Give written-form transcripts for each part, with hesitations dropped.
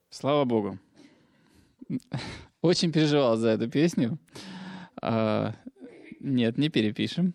Слава Богу. Очень переживал за эту песню. Нет, не перепишем.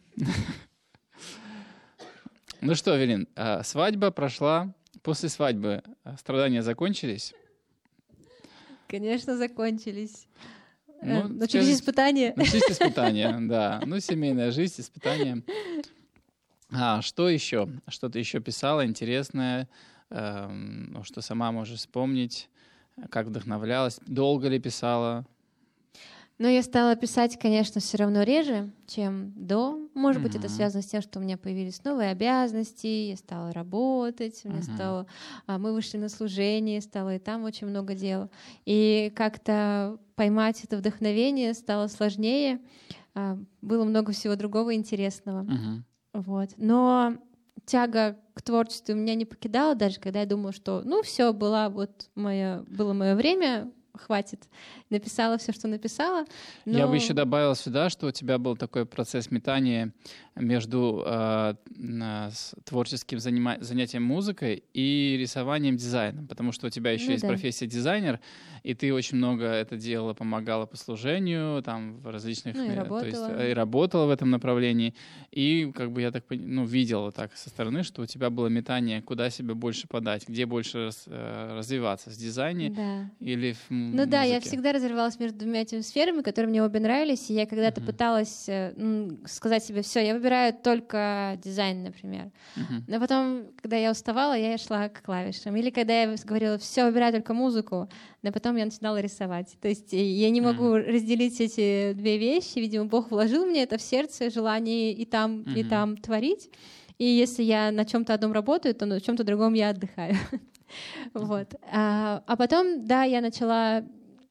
Ну что, Эвелин, свадьба прошла. После свадьбы страдания закончились? Конечно, закончились. Ну, начались испытания. Начались испытания, да. Ну, семейная жизнь, испытания. Что еще? Что ты еще писала интересное, что сама можешь вспомнить? Как вдохновлялась? Долго ли писала? Но я стала писать, конечно, все равно реже, чем до. Может быть, это связано с тем, что у меня появились новые обязанности, я стала работать, мы вышли на служение, стало и там очень много дел. И как-то поймать это вдохновение стало сложнее. Было много всего другого интересного. Вот. Но тяга к творчеству меня не покидала, даже когда я думала, что все, было мое время, хватит. Написала все, что написала. Но... Я бы еще добавила сюда, что у тебя был такой процесс метания между творческим занятием музыкой и рисованием, дизайном, потому что у тебя еще есть профессия дизайнер, и ты очень много это делала, помогала по служению, там в различных... и работала. И работала в этом направлении. И как бы я так видела так со стороны, что у тебя было метание, куда себя больше подать, где больше развиваться, в дизайне или в музыке. Я всегда разрывалась между двумя этими сферами, которые мне обе нравились, и я когда-то пыталась сказать себе, все, я выбираю только дизайн, например. Но потом, когда я уставала, я шла к клавишам. Или когда я говорила, все, выбираю только музыку, но потом я начинала рисовать. То есть я не могу разделить эти две вещи. Видимо, Бог вложил мне это в сердце, желание и там творить. И если я на чем-то одном работаю, то на чем-то другом я отдыхаю. Вот. А потом, я начала